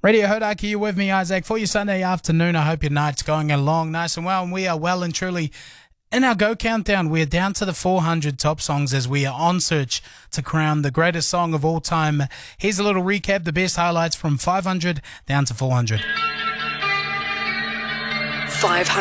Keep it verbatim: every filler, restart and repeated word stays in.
Radio Hodaki, you with me, Isaac, for your Sunday afternoon. I hope your night's going along nice and well, and we are well and truly in our Go Countdown. We're down to the four hundred top songs as we are on search to crown the greatest song of all time. Here's a little recap, the best highlights from five hundred down to four hundred. five hundred.